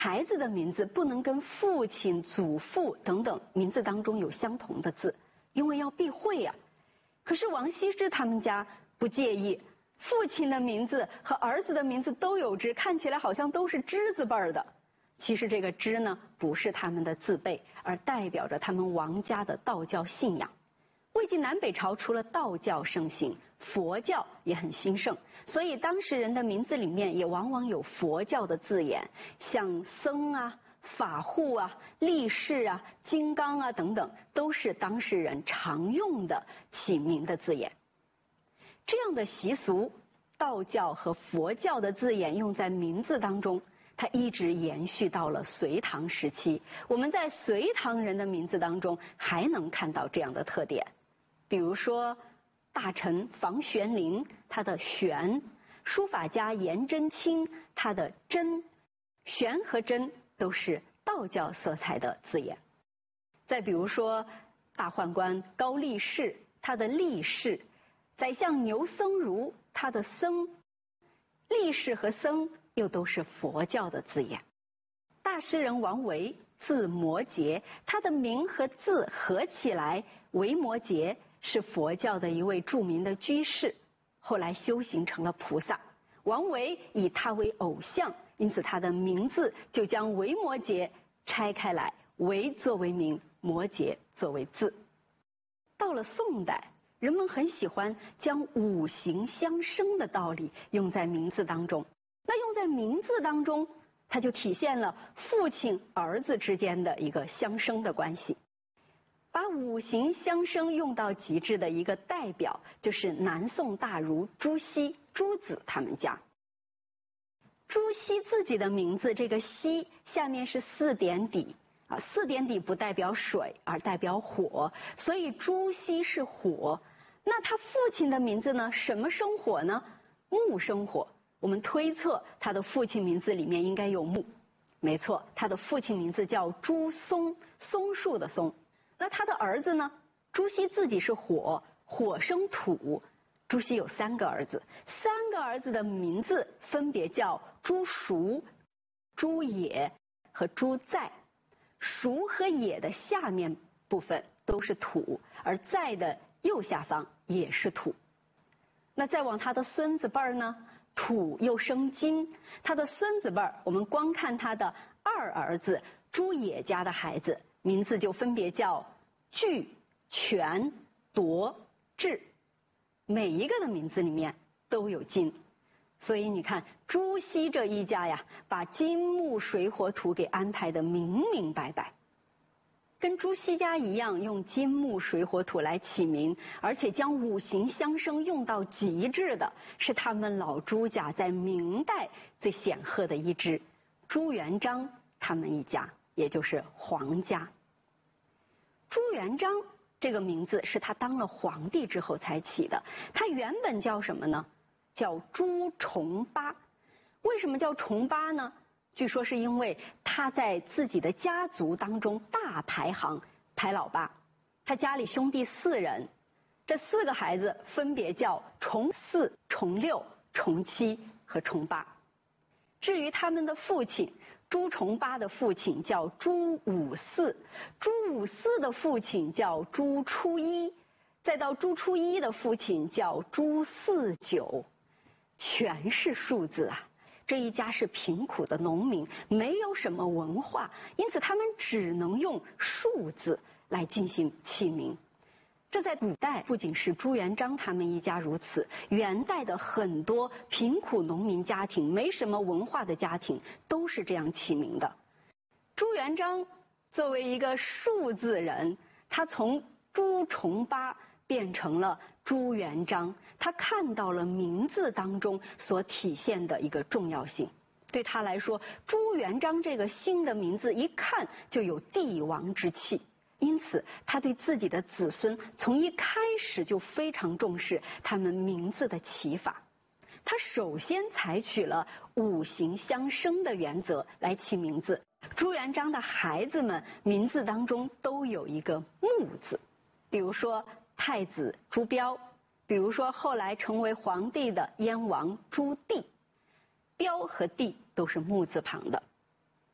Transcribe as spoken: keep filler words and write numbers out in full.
孩子的名字不能跟父亲、祖父等等名字当中有相同的字，因为要避讳呀。可是王羲之他们家不介意，父亲的名字和儿子的名字都有之，看起来好像都是之字辈儿的。其实这个之呢，不是他们的字辈，而代表着他们王家的道教信仰。魏晋南北朝除了道教盛行，佛教也很兴盛，所以当时人的名字里面也往往有佛教的字眼，像僧啊、法护啊、力士啊、金刚啊等等，都是当事人常用的起名的字眼。这样的习俗，道教和佛教的字眼用在名字当中，它一直延续到了隋唐时期。我们在隋唐人的名字当中还能看到这样的特点。比如说大臣房玄龄，他的玄；书法家颜真卿，他的真。玄和真都是道教色彩的字眼。再比如说大宦官高力士，他的力士；宰相牛僧孺，他的僧。力士和僧又都是佛教的字眼。大诗人王维，字摩诘，他的名和字合起来维摩诘，是佛教的一位著名的居士，后来修行成了菩萨。王维以他为偶像，因此他的名字就将维摩诘拆开来，维作为名，摩诘作为字。到了宋代，人们很喜欢将五行相生的道理用在名字当中。那用在名字当中，它就体现了父亲儿子之间的一个相生的关系。把五行相生用到极致的一个代表，就是南宋大儒朱熹、朱子他们家。朱熹自己的名字，这个熹下面是四点底啊，四点底不代表水，而代表火，所以朱熹是火。那他父亲的名字呢？什么生火呢？木生火。我们推测他的父亲名字里面应该有木。没错，他的父亲名字叫朱松，松树的松。那他的儿子呢？朱熹自己是火，火生土。朱熹有三个儿子，三个儿子的名字分别叫朱赎、朱野和朱载。赎和野的下面部分都是土，而载的右下方也是土。那再往他的孙子辈儿呢？土又生金，他的孙子辈儿，我们光看他的二儿子朱野家的孩子，名字就分别叫巨、权、夺、智，每一个的名字里面都有金。所以你看朱熹这一家呀，把金木水火土给安排得明明白白。跟朱熹家一样，用金木水火土来起名，而且将五行相生用到极致的，是他们老朱家在明代最显赫的一支朱元璋他们一家，也就是皇家。朱元璋这个名字是他当了皇帝之后才起的，他原本叫什么呢？叫朱重八。为什么叫重八呢？据说是因为他在自己的家族当中大排行，排老八。他家里兄弟四人，这四个孩子分别叫重四、重六、重七和重八。至于他们的父亲，朱重八的父亲叫朱五四，朱五四的父亲叫朱初一，再到朱初一的父亲叫朱四九，全是数字啊。这一家是贫苦的农民，没有什么文化，因此他们只能用数字来进行起名。这在古代不仅是朱元璋他们一家如此，元代的很多贫苦农民家庭、没什么文化的家庭都是这样起名的。朱元璋作为一个数字人，他从朱重八变成了朱元璋，他看到了名字当中所体现的一个重要性。对他来说，朱元璋这个新的名字一看就有帝王之气，因此他对自己的子孙从一开始就非常重视他们名字的起法。他首先采取了五行相生的原则来起名字。朱元璋的孩子们名字当中都有一个木字，比如说太子朱标，比如说后来成为皇帝的燕王朱棣，标和帝都是木字旁的。